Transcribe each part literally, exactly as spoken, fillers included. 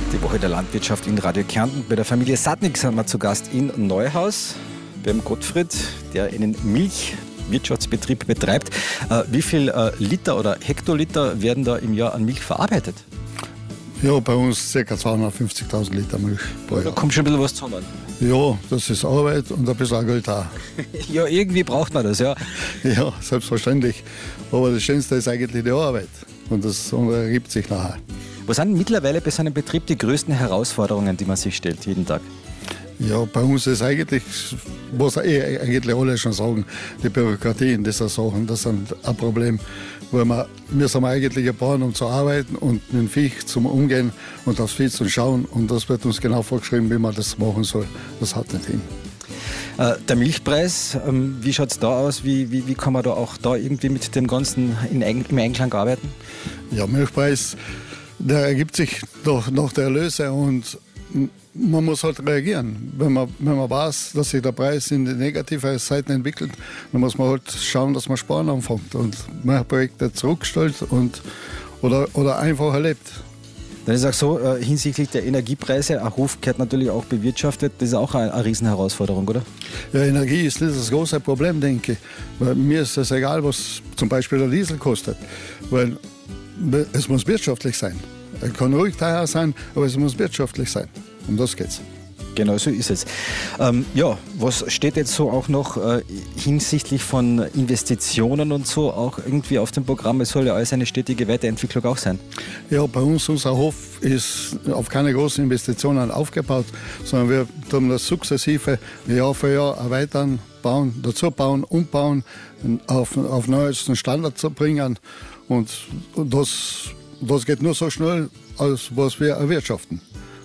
Die Woche der Landwirtschaft in Radio Kärnten. Bei der Familie Sadnik sind wir zu Gast in Neuhaus beim Gottfried, der einen Milchwirtschaftsbetrieb betreibt. Äh, wie viel äh, Liter oder Hektoliter werden da im Jahr an Milch verarbeitet? Ja, bei uns ca. zweihundertfünfzigtausend Liter Milch pro Jahr. Da kommt schon ein bisschen was zusammen. Ja, das ist Arbeit und ein bisschen Geld auch. Ja, irgendwie braucht man das, ja. Ja, selbstverständlich. Aber das Schönste ist eigentlich die Arbeit. Und das andere ergibt sich nachher. Was sind mittlerweile bei so einem Betrieb die größten Herausforderungen, die man sich stellt, jeden Tag? Ja, bei uns ist eigentlich, was eh eigentlich alle schon sagen, die Bürokratie in dieser Sachen, das ist ein Problem. Weil wir, wir sind eigentlich geboren, um zu arbeiten und mit dem Viech zum Umgehen und aufs Vieh zu schauen. Und das wird uns genau vorgeschrieben, wie man das machen soll. Das hat nicht hin. Äh, der Milchpreis, ähm, wie schaut es da aus? Wie, wie, wie kann man da auch da irgendwie mit dem Ganzen in, im Einklang arbeiten? Ja, Milchpreis, der ergibt sich nach, nach der Erlöse und man muss halt reagieren. Wenn man, wenn man weiß, dass sich der Preis in die negative Seite entwickelt, dann muss man halt schauen, dass man sparen anfängt und man Projekte zurückstellt und, oder, oder einfach erlebt. Dann ist auch so, äh, hinsichtlich der Energiepreise, ein Hof gehört natürlich auch bewirtschaftet, das ist auch eine, eine Riesenherausforderung, oder? Ja, Energie ist nicht das große Problem, denke ich. Weil mir ist es egal, was zum Beispiel der Diesel kostet. Weil es muss wirtschaftlich sein. Es kann ruhig teuer sein, aber es muss wirtschaftlich sein. Um das geht's. Genau so ist es. Ähm, ja, was steht jetzt so auch noch äh, hinsichtlich von Investitionen und so auch irgendwie auf dem Programm? Es soll ja alles eine stetige Weiterentwicklung auch sein. Ja, bei uns, unser Hof ist auf keine großen Investitionen aufgebaut, sondern wir tun das sukzessive Jahr für Jahr erweitern, bauen, dazu bauen, umbauen, auf, auf neuesten Standard zu bringen. Und das, das geht nur so schnell, als was wir erwirtschaften.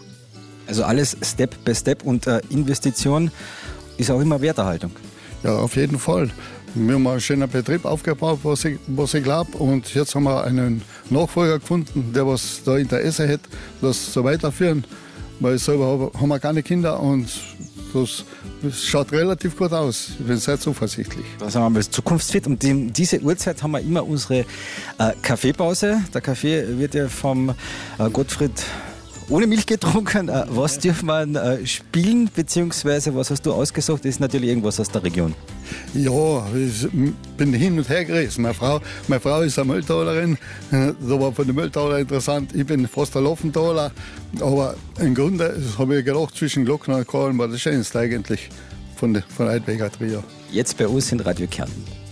Also alles Step by Step und äh, Investition ist auch immer Werterhaltung. Ja, auf jeden Fall. Wir haben einen schönen Betrieb aufgebaut, was ich, was ich glaube. Und jetzt haben wir einen Nachfolger gefunden, der was da Interesse hat, das so weiterführen. Weil selber haben wir keine Kinder und das, das schaut relativ gut aus. Ich bin sehr zuversichtlich. Da sind wir mal zukunftsfit. Und um diese Uhrzeit haben wir immer unsere äh, Kaffeepause. Der Kaffee wird ja vom äh, Gottfried ohne Milch getrunken. Was dürfen wir spielen, beziehungsweise was hast du ausgesucht? Das ist natürlich irgendwas aus der Region. Ja, ich bin hin und her gerissen. Meine Frau, meine Frau ist eine Mülltalerin. Das war von der Mülltaler interessant. Ich bin fast ein Laufentaler. Aber im Grunde habe ich gedacht, zwischen Glocken und Kohlen war das Schönste eigentlich von der von Eidweger Trio. Jetzt bei uns in Radio Kärnten.